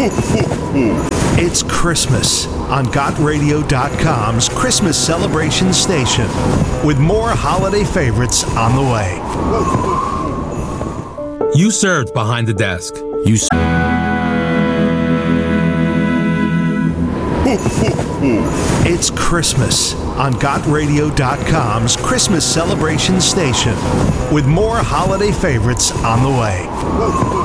It's Christmas on GotRadio.com's Christmas celebration station, with more holiday favorites on the way. You served behind the desk. It's Christmas on GotRadio.com's Christmas celebration station, with more holiday favorites on the way.